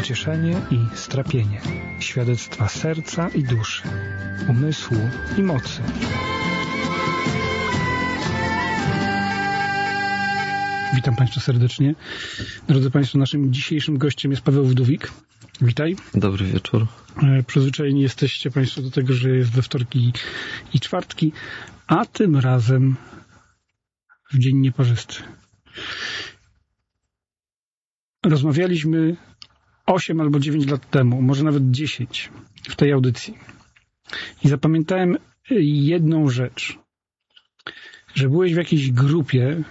pocieszenie i strapienie, świadectwa serca i duszy, umysłu i mocy. Witam Państwa serdecznie. Drodzy Państwo, naszym dzisiejszym gościem jest Paweł Wdówik. Witaj. Dobry wieczór. Przyzwyczajeni jesteście Państwo do tego, że jest we wtorki i czwartki, a tym razem w dzień nieparzysty. Rozmawialiśmy 8 albo 9 lat temu, może nawet 10 w tej audycji. I zapamiętałem jedną rzecz, że byłeś w jakiejś grupie,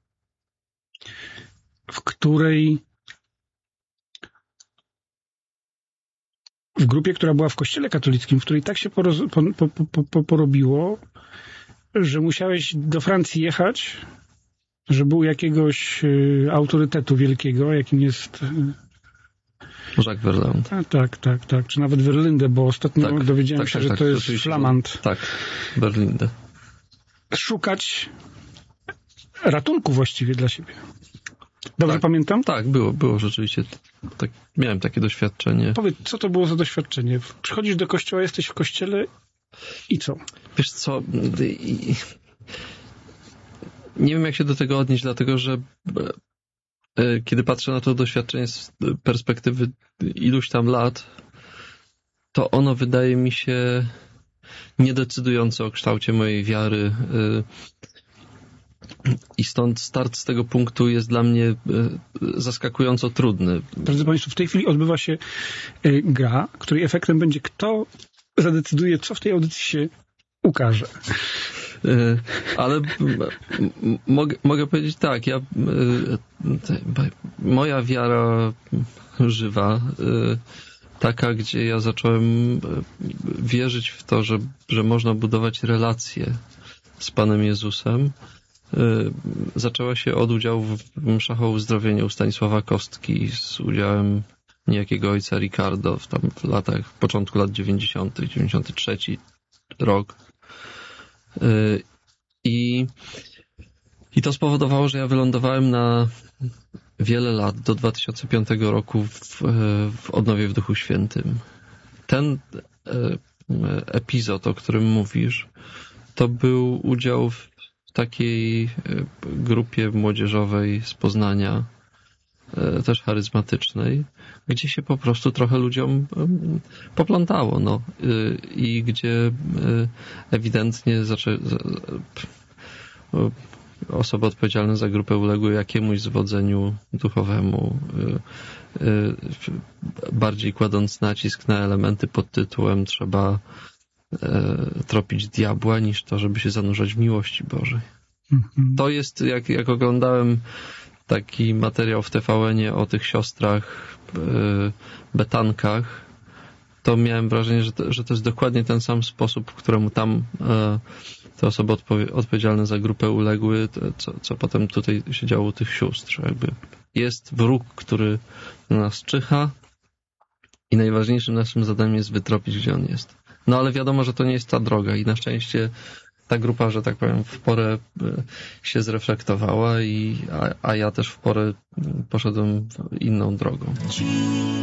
w grupie, która była w kościele katolickim, w której tak się porobiło, że musiałeś do Francji jechać, że był jakiegoś autorytetu wielkiego, jakim jest... Jacques Verlinde. Tak. Czy nawet Verlinde, bo ostatnio dowiedziałem się, że to jest flamand. Tak, Verlinde. Szukać ratunku właściwie dla siebie. Dobrze pamiętam? Tak, było rzeczywiście. Tak, miałem takie doświadczenie. Powiedz, co to było za doświadczenie? Przychodzisz do kościoła, jesteś w kościele i co? Wiesz co, nie wiem jak się do tego odnieść, dlatego że kiedy patrzę na to doświadczenie z perspektywy iluś tam lat, to ono wydaje mi się niedecydujące o kształcie mojej wiary. I stąd start z tego punktu jest dla mnie zaskakująco trudny. Drodzy Państwo, w tej chwili odbywa się gra, której efektem będzie kto zadecyduje, co w tej audycji się ukaże. Ale mogę powiedzieć tak, moja wiara żywa, taka, gdzie ja zacząłem wierzyć w to, że można budować relacje z Panem Jezusem, zaczęła się od udziału w mszach o uzdrowieniu Stanisława Kostki z udziałem niejakiego ojca Ricardo w początku lat 90., 93 rok. I to spowodowało, że ja wylądowałem na wiele lat do 2005 roku w odnowie w Duchu Świętym. Ten epizod, o którym mówisz, to był udział w takiej grupie młodzieżowej z Poznania, też charyzmatycznej, gdzie się po prostu trochę ludziom poplątało, i gdzie ewidentnie osoby odpowiedzialne za grupę uległy jakiemuś zwodzeniu duchowemu, bardziej kładąc nacisk na elementy pod tytułem trzeba tropić diabła, niż to, żeby się zanurzać w miłości Bożej. To jest, jak oglądałem taki materiał w TVN-ie o tych siostrach betankach, to miałem wrażenie, że to jest dokładnie ten sam sposób, któremu tam te osoby odpowiedzialne za grupę uległy, co potem tutaj się działo u tych sióstr. Jakby jest wróg, który na nas czyha i najważniejszym naszym zadaniem jest wytropić, gdzie on jest. No ale wiadomo, że to nie jest ta droga i na szczęście ta grupa, że tak powiem, w porę się zreflektowała, a ja też w porę poszedłem inną drogą.